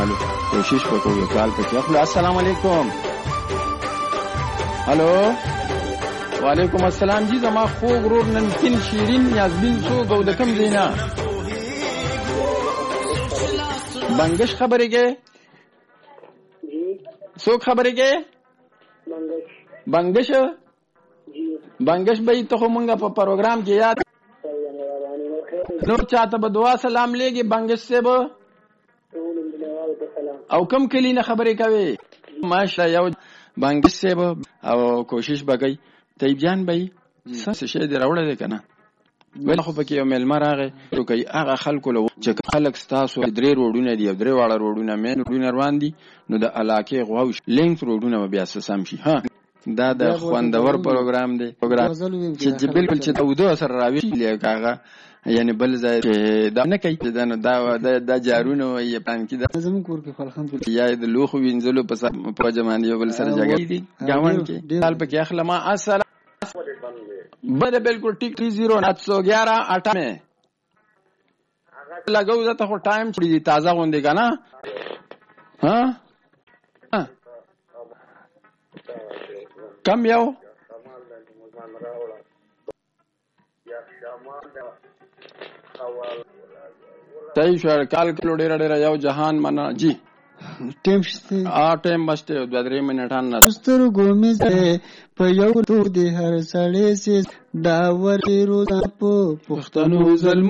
کوشش وکړو یو کال پکې اخلو. السلام علیکم. هلو وعلیکم السلام. جی زما خوږ ورور نمکین شیرین یاسمین څوک او د کوم ځای نه؟ بنګش خبرې کې څوک خبرې کې؟ بنګش بنګش به ته خو مونږ په پروګرام کې یاد نو چاته به دعا سلام لېږي بنګش صاحب او کم کلی نه خبرې کوي؟ ماشاء یو بنګش صاحب او کوشش وکړي طیب جان بھائی څه شی دی راوړی دی که نه؟ بل خو پکې یو میلمه راغی کوي هغه خلکو له چې خلک ستاسو 3 روډونه دي او 3 واړه روډونه مین روډونه روان دي نو د علاقې غواوش لینک روډونه به بیا سم شي. ها دا د خوندور پروګرام دی چې بالکل چې د سره راوي لیکاغه یعنی بل ځای دا نه کوي دا جارونه یې پلان کې دا زموږ کور کې الحمدلله یا د لوخو وینځلو په جماعت یو بل سره جګړه دي گاون کې حال پکې اخلا ما اصل بده بالکل ټیک 30 لګو زته خو ټایم چړي تازه غوندې کنه. ها کم یو صحیح شو کال کلو ډیر یو جهان منا جی ټیم شته ټیم بسته 2-3 منټان نه سترګو مې په یو تو دې هر سړی سي دا ور روزا په پښتنو ظلم